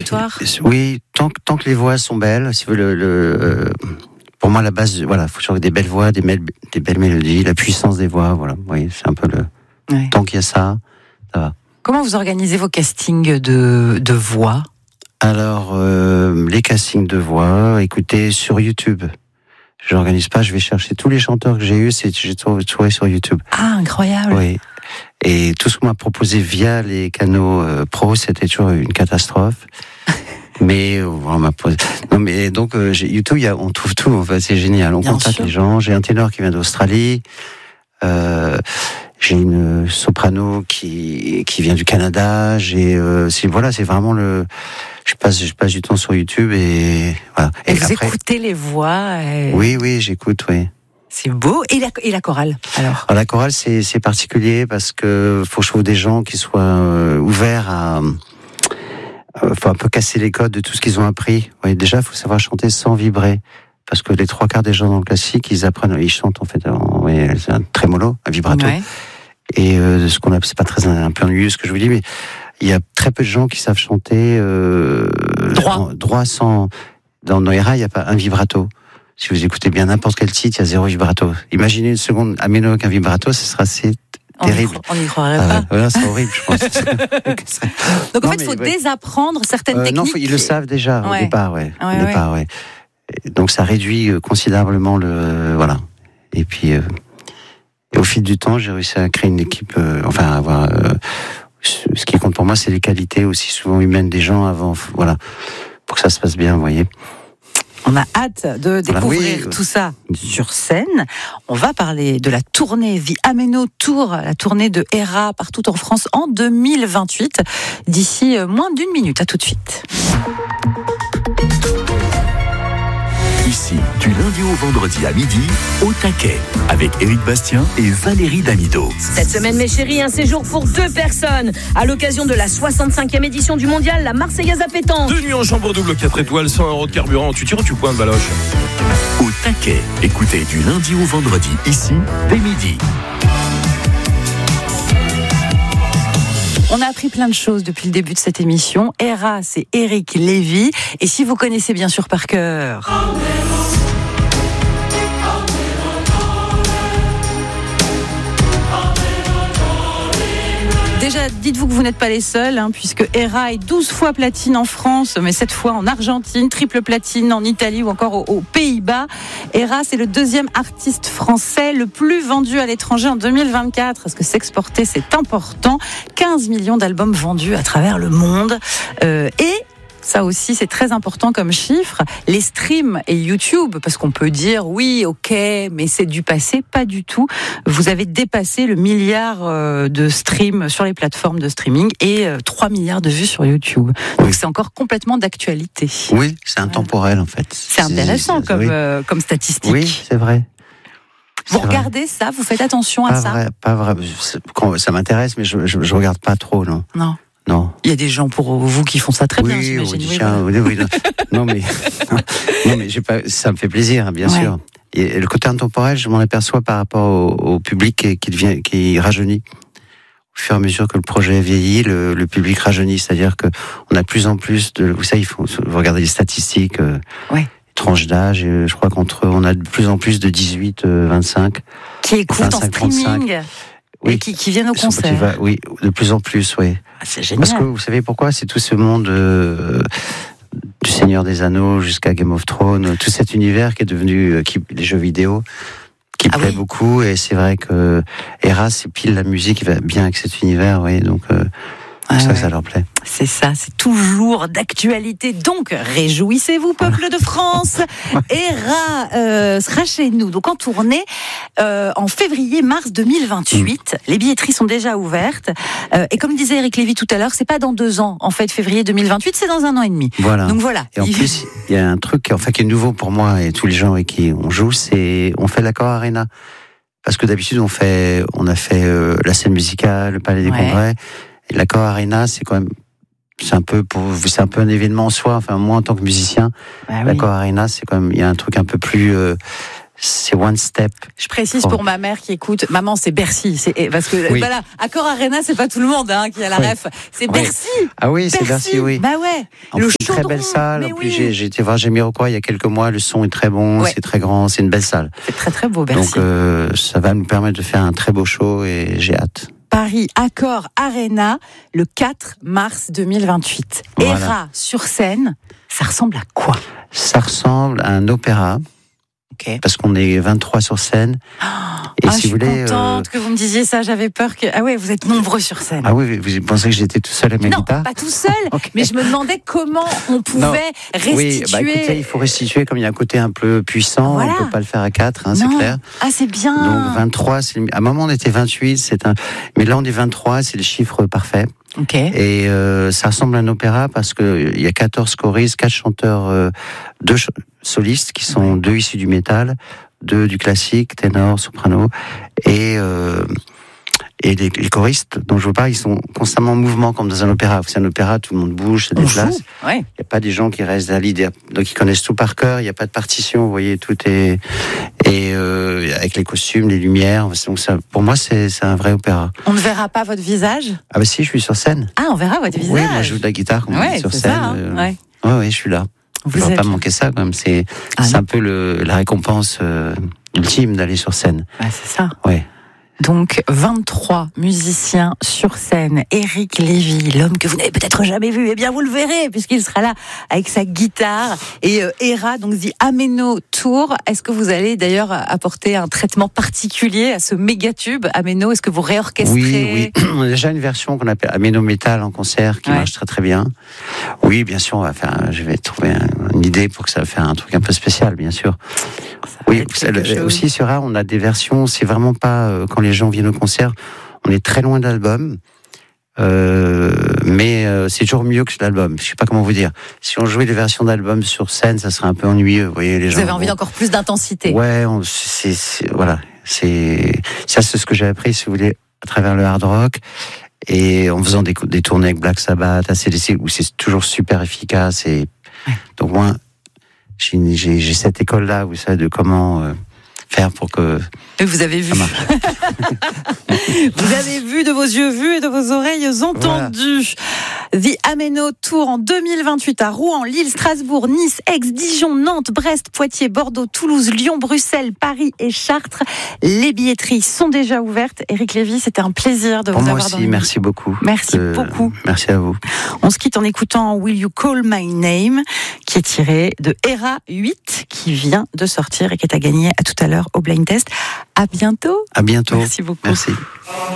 répertoire. Oui, tant que les voix sont belles, si vous pour moi la base, voilà, faut toujours des belles voix, des belles mélodies, la puissance des voix, voilà. Oui, c'est un peu Ouais. Tant qu'il y a ça va. Comment vous organisez vos castings de voix ? Alors, les castings de voix, écoutez, sur YouTube. Je n'organise pas, je vais chercher tous les chanteurs que j'ai eus, j'ai trouvé sur YouTube. Ah, incroyable. Oui. Et tout ce qu'on m'a proposé via les canaux pro, c'était toujours une catastrophe. Mais on m'a posé... Non, mais donc YouTube, on trouve tout. En fait, c'est génial. On contacte les gens. J'ai un ténor qui vient d'Australie. J'ai une soprano qui vient du Canada. C'est vraiment je passe du temps sur YouTube et voilà. Et vous après, écoutez les voix. Oui, j'écoute, oui. C'est beau. Et la chorale, alors la chorale, c'est particulier parce que faut que je trouve des gens qui soient ouverts à... faut un peu casser les codes de tout ce qu'ils ont appris. Oui, déjà, il faut savoir chanter sans vibrer. Parce que les 3/4 des gens dans le classique, ils chantent en fait, c'est un trémolo, un vibrato. Ouais. Et ce qu'on appelle, c'est pas très un peu ennuyeux ce que je vous dis, mais il y a très peu de gens qui savent chanter droit sans. Dans Noéra, il n'y a pas un vibrato. Si vous écoutez bien n'importe quel titre, il y a 0 vibrato. Imaginez une seconde à Méno avec un vibrato, ce sera assez terrible. On n'y croirait pas. Voilà, c'est horrible, je pense. Donc en fait, il faut désapprendre certaines techniques. Non, ils le savent déjà au départ, ouais. Donc ça réduit considérablement voilà. Et puis au fil du temps, j'ai réussi à créer une équipe, avoir. Ce qui compte pour moi, c'est les qualités aussi souvent humaines des gens avant, voilà, pour que ça se passe bien, vous voyez. On a hâte de découvrir tout ça sur scène. On va parler de la tournée The Ameno Tour, la tournée de Hera partout en France en 2028. D'ici moins d'1 minute, à tout de suite. Ici, du lundi au vendredi à midi, au taquet, avec Éric Bastien et Valérie Damido. Cette semaine, mes chéris, un séjour pour 2 personnes. À l'occasion de la 65e édition du Mondial, la Marseillaise à pétanque. 2 nuits en chambre double, 4 étoiles, 100 € de carburant. Tu tires ou tu pointes, Baloche? Au taquet, écoutez du lundi au vendredi, ici, dès midi. On a appris plein de choses depuis le début de cette émission. Hera, c'est Éric Lévy. Et si vous connaissez bien sûr par cœur... Déjà, dites-vous que vous n'êtes pas les seuls, puisque Hera est 12 fois platine en France, mais 7 fois en Argentine, triple platine en Italie ou encore aux Pays-Bas. Hera, c'est le 2e artiste français le plus vendu à l'étranger en 2024. Parce que s'exporter, c'est important. 15 millions d'albums vendus à travers le monde. Et ça aussi, c'est très important comme chiffre. Les streams et YouTube, parce qu'on peut dire, oui, ok, mais c'est du passé, pas du tout. Vous avez dépassé le 1 milliard de streams sur les plateformes de streaming et 3 milliards de vues sur YouTube. Donc c'est encore complètement d'actualité. Oui, c'est intemporel en fait. C'est intéressant comme statistique. Oui, c'est vrai. Vous regardez ça, vous faites attention à ça? Pas vrai. Ça m'intéresse, mais je regarde pas trop, non. Non. Il y a des gens pour vous qui font ça très bien, j'imagine. Oui. Non, mais ça me fait plaisir, bien sûr. Et le côté intemporel, je m'en aperçois par rapport au public qui rajeunit. Au fur et à mesure que le projet vieillit, le public rajeunit. C'est-à-dire que on a de plus en plus vous savez, vous regardez les statistiques, tranches d'âge, et je crois on a de plus en plus de 18-25. Qui écoutent en streaming. Et qui viennent au concert. Oui, de plus en plus, oui. Ah, c'est génial. Parce que vous savez pourquoi? C'est tout ce monde du Seigneur des Anneaux jusqu'à Game of Thrones, tout cet univers qui est devenu les jeux vidéo, qui plaît beaucoup. Et c'est vrai que Hera, c'est pile la musique qui va bien avec cet univers, oui. Donc ça leur plaît. C'est ça, c'est toujours d'actualité. Donc, réjouissez-vous, peuple de France. Hera sera chez nous, donc en tournée, en février-mars 2028. Les billetteries sont déjà ouvertes. Et comme disait Éric Lévy tout à l'heure, c'est pas dans 2 ans. En fait, février 2028, c'est dans 1 an et demi. Voilà. Donc voilà. Et en plus, il y a un truc qui est nouveau pour moi et tous les gens avec qui on joue, on fait l'Accor Arena. Parce que d'habitude, on a fait la scène musicale, le Palais des Congrès. Et l'Accor Arena, c'est un peu un événement en soi. Enfin, moi, en tant que musicien, l'Accor Arena, c'est il y a un truc un peu plus c'est one step. Je précise pour ma mère qui écoute, maman, c'est Bercy. Parce que Oui. voilà, Accor Arena, c'est pas tout le monde qui a la Oui. ref. C'est Oui. Bercy. Ah oui, c'est Bercy, oui. Bah ouais. En Le plus, une très chaudron, belle salle. mais En plus, oui. j'ai été voir Jamiroquai il y a quelques mois. Le son est très bon, Ouais. c'est très grand, c'est une belle salle. C'est très très beau, Bercy. Donc, ça va nous permettre de faire un très beau show et j'ai hâte. Paris Accor Arena, le 4 mars 2028. Voilà. Héra sur scène, ça ressemble à quoi? Ça ressemble à un opéra. Ok. Parce qu'on est 23 sur scène. Et Je si suis vous voulez. contente que vous me disiez ça, j'avais peur que... Ah ouais, vous êtes nombreux sur scène. Ah oui, vous pensez que j'étais tout seul à ma Non, guitare? pas tout seul, Ok. mais je me demandais comment on pouvait restituer... Oui, bah écoutez, il faut restituer comme il y a un côté un peu puissant, Voilà. on peut pas le faire à 4, c'est Non. clair. Ah, c'est bien. Donc 23, à un moment on était 28, mais là on est 23, c'est le chiffre parfait. Ok. Et ça ressemble à un opéra parce que il y a 14 choristes, 4 chanteurs, 2 solistes qui sont 2 issus du métal, 2 du classique, ténor, soprano, et les choristes dont je vous parle, ils sont constamment en mouvement comme dans un opéra. C'est un opéra, tout le monde bouge, se On déplace. joue. Ouais. Il n'y a pas des gens qui restent à l'idée, donc ils connaissent tout par cœur. Il n'y a pas de partition, vous voyez, tout est avec les costumes, les lumières. Donc ça, pour moi, c'est un vrai opéra. On ne verra pas votre visage? Ah bah si, je suis sur scène. Ah, on verra votre visage. Oui, moi je joue de la guitare comme on dit Ouais, sur c'est scène. ça. Ouais. Ouais, je suis là. Vous Je ne êtes... pas manquer ça quand même. C'est Ah, un peu la récompense ultime d'aller sur scène. Ouais, c'est ça. Ouais. Donc, 23 musiciens sur scène. Éric Lévy, l'homme que vous n'avez peut-être jamais vu, eh bien, vous le verrez, puisqu'il sera là avec sa guitare. Et Héra, donc, dit Ameno Tour. Est-ce que vous allez d'ailleurs apporter un traitement particulier à ce méga tube Ameno? Est-ce que vous réorchestrez? Oui. On a déjà une version qu'on appelle Ameno Metal en concert qui marche très très bien. Oui, bien sûr, je vais trouver une idée pour que ça fasse un truc un peu spécial, bien sûr. Oui, aussi sur A, on a des versions, c'est vraiment pas quand les gens viennent au concert, on est très loin de l'album, mais c'est toujours mieux que l'album. Je sais pas comment vous dire. Si on jouait des versions d'album sur scène, ça serait un peu ennuyeux. Vous voyez, les gens. Vous avez envie d'encore plus d'intensité. Ouais, voilà. Ça, c'est ce que j'ai appris, si vous voulez, à travers le hard rock. Et en faisant des tournées avec Black Sabbath, ACDC, où c'est toujours super efficace. Et donc moi, j'ai cette école-là, vous savez, de comment faire pour que vous avez vu. ça marche. Vous avez vu de vos yeux vus et de vos oreilles entendues. Voilà. The Ameno Tour en 2028 à Rouen, Lille, Strasbourg, Nice, Aix, Dijon, Nantes, Brest, Poitiers, Bordeaux, Toulouse, Lyon, Bruxelles, Paris et Chartres. Les billetteries sont déjà ouvertes. Éric Lévy, c'était un plaisir de vous avoir dans le Midi. Merci beaucoup. Merci beaucoup. Merci à vous. On se quitte en écoutant Will You Call My Name, qui est tiré de Héra 8, qui vient de sortir et qui est à gagner à tout à l'heure au Blind Test. À bientôt. À bientôt. Merci beaucoup. Merci.